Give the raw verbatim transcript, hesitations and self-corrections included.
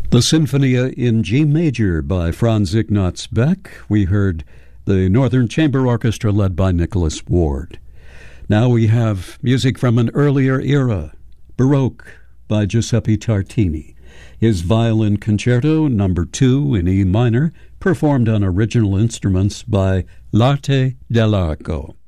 The Sinfonia in G Major by Franz Ignaz Beck. We heard the Northern Chamber Orchestra led by Nicholas Ward. Now we have music from an earlier era, Baroque by Giuseppe Tartini. His Violin Concerto number two in E minor, performed on original instruments by L'Arte dell'Arco.